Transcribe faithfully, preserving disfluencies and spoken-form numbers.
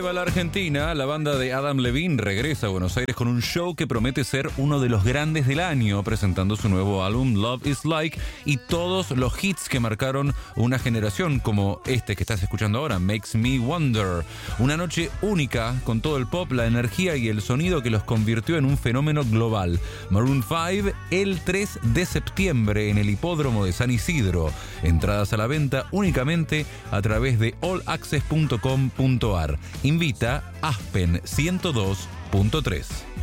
Five a la Argentina, la banda de Adam Levine regresa a Buenos Aires con un show que promete ser uno de los grandes del año, presentando su nuevo álbum Love is Like y todos los hits que marcaron una generación, como este que estás escuchando ahora, Makes Me Wonder. Una noche única con todo el pop, la energía y el sonido que los convirtió en un fenómeno global. Maroon cinco el tres de septiembre en el Hipódromo de San Isidro. Entradas a la venta únicamente a través de all access punto com punto a r. Invita Aspen ciento dos punto tres.